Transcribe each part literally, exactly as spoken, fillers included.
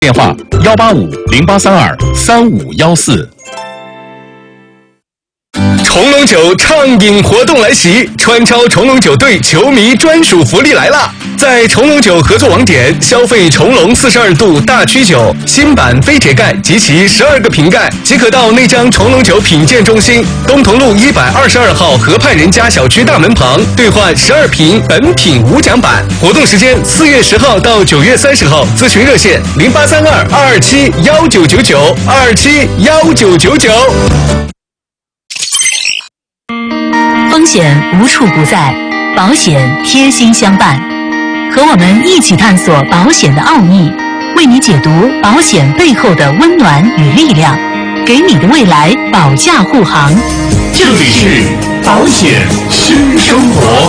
电话幺八五零八三二三五幺四。 重龙酒畅饮活动来袭，川超重龙酒队球迷专属福利来啦！在重龙酒合作网点消费重龙四十二度大曲酒新版非铁盖及其十二个瓶盖，即可到内江重龙酒品鉴中心东同路一百二十二号河畔人家小区大门旁兑换十二瓶本品无奖版。活动时间四月十号到九月三十号，咨询热线零八三二二二七幺九九九二二七幺九九九。 风险无处不在，保险贴心相伴，和我们一起探索保险的奥秘，为你解读保险背后的温暖与力量，给你的未来保驾护航。 这里是保险新生活。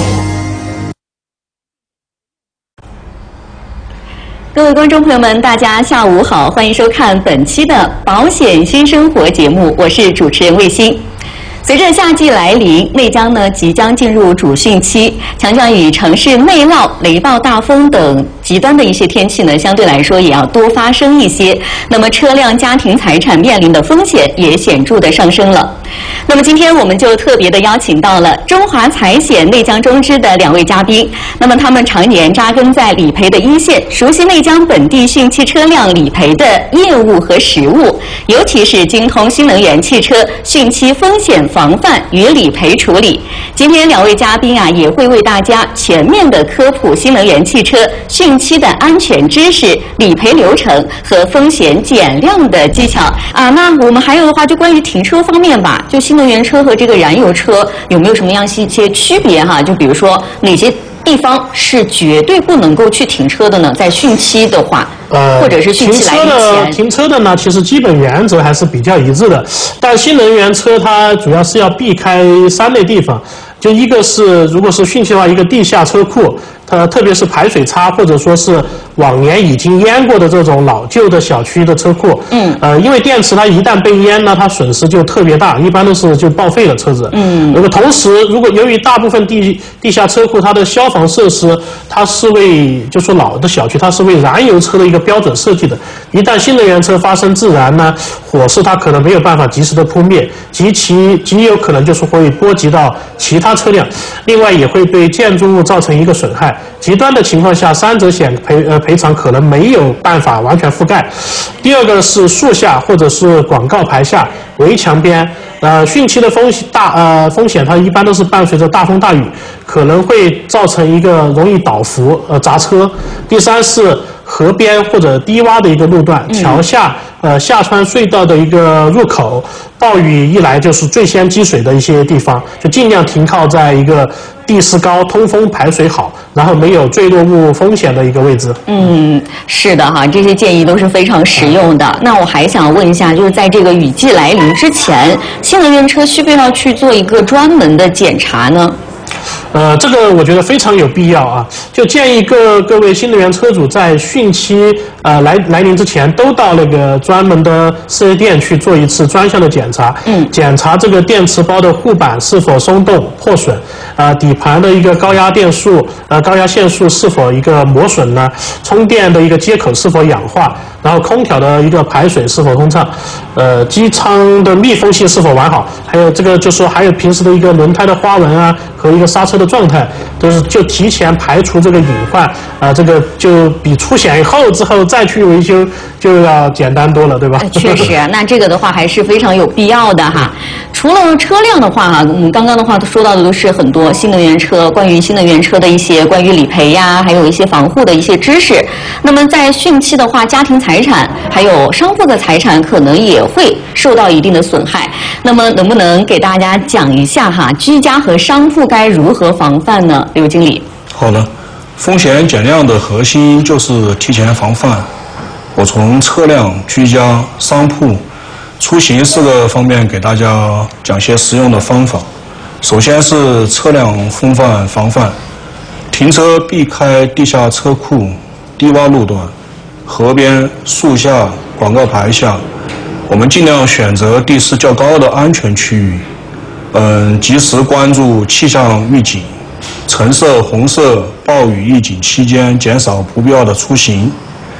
各位观众朋友们，大家下午好，欢迎收看本期的保险新生活节目，我是主持人卫星。随着夏季来临，内江呢即将进入主汛期，强降雨、城市内涝、雷暴大风等极端的一些天气呢，相对来说也要多发生一些。那么车辆、家庭财产面临的风险也显著的上升了。那么今天我们就特别的邀请到了中华财险内江中支的两位嘉宾，那么他们常年扎根在理赔的一线，熟悉内江本地汛期车辆理赔的业务和实务，尤其是精通新能源汽车汛期风险防范与理赔处理。今天两位嘉宾啊，也会为大家全面的科普新能源汽车汛期的安全知识、理赔流程和风险减量的技巧啊。那我们还有的话，就关于停车方面吧，就新能源车和这个燃油车有没有什么样一些区别哈？就比如说哪些地方是绝对不能够去停车的呢？在汛期的话，呃，或者是汛期来以前， 停车的呢，其实基本原则还是比较一致的。但新能源车它主要是要避开三类地方，就一个是如果是汛期的话，一个地下车库，它特别是排水差或者说是往年已经淹过的这种老旧的小区的车库，嗯，呃，因为电池它一旦被淹呢，它损失就特别大，一般都是就报废了车子。嗯，如果同时，如果由于大部分地地下车库它的消防设施，它是为就说老的小区它是为燃油车的一个标准设计的，一旦新能源车发生自燃呢，火势它可能没有办法及时的扑灭，极其极有可能就是会波及到其他车辆，另外也会对建筑物造成一个损害。极端的情况下，三者险赔呃赔偿可能没有办法完全覆盖。第二个是树下或者是广告牌下、围墙边，呃，汛期的风险大呃风险它一般都是伴随着大风大雨，可能会造成一个容易倒伏呃砸车。第三是河边或者低洼的一个路段，桥下呃下穿隧道的一个入口，暴雨一来就是最先积水的一些地方，就尽量停靠在一个地势高、通风排水好，然后没有坠落物风险的一个位置。 嗯，是的哈，这些建议都是非常实用的。那我还想问一下，就是在这个雨季来临之前，新能源车需不需要去做一个专门的检查呢？ 呃，这个我觉得非常有必要啊！就建议各各位新能源车主在汛期呃来来临之前，都到那个专门的四 S 店去做一次专项的检查。嗯，检查这个电池包的护板是否松动破损，呃，底盘的一个高压电束呃高压线束是否一个磨损呢？充电的一个接口是否氧化？然后空调的一个排水是否通畅？呃，机舱的密封性是否完好？还有这个就是说还有平时的一个轮胎的花纹啊和一个刹车的状态，都是就提前排除这个隐患啊、呃，这个就比出险以后之后再去维修就要简单多了，对吧？ 确实，那这个的话还是非常有必要的哈。除了车辆的话哈，我们刚刚的话说到的都是很多新能源车关于新能源车的一些关于理赔呀，还有一些防护的一些知识。那么在汛期的话，家庭财产还有商铺的财产可能也会受到一定的损害。那么能不能给大家讲一下哈，居家和商铺该如何防范呢？刘经理。 好的，风险减量的核心就是提前防范。我从车辆、居家、商铺、出行四个方面给大家讲些实用的方法。首先是车辆风范防范，停车避开地下车库、低洼路段、河边、树下、广告牌下，我们尽量选择地势较高的安全区域。嗯，及时关注气象预警，橙色、红色暴雨预警期间减少不必要的出行。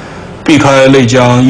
避开内江。